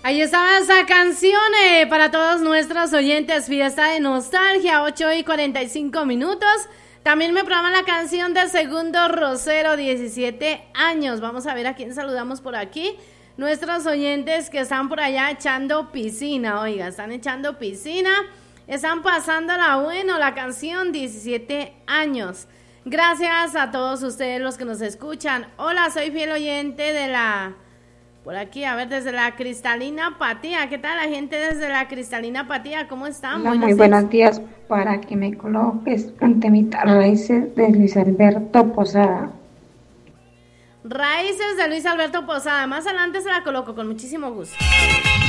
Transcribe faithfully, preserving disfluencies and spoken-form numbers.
Ahí estaba esa canción eh, para todos nuestros oyentes, Fiesta de Nostalgia, ocho y cuarenta y cinco minutos. También me programa la canción de Segundo Rosero, diecisiete años. Vamos a ver a quién saludamos por aquí. Nuestros oyentes que están por allá echando piscina, oiga, están echando piscina, están pasándola bueno, la canción diecisiete años. Gracias a todos ustedes los que nos escuchan. Hola, soy fiel oyente de la... Por aquí, a ver, desde la Cristalina Apatía. ¿Qué tal la gente desde la Cristalina Apatía? ¿Cómo están? Hola, muy buenos días. Para que me coloques un temita, Raíces de Luis Alberto Posada. Raíces de Luis Alberto Posada. Más adelante se la coloco con muchísimo gusto.